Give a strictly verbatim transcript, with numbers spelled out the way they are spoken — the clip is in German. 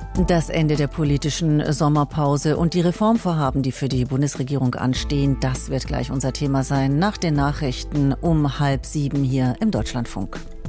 Das Ende der politischen Sommerpause und die Reformvorhaben, die für die Bundesregierung anstehen, das wird gleich unser Thema sein nach den Nachrichten um halb sieben hier im Deutschlandfunk.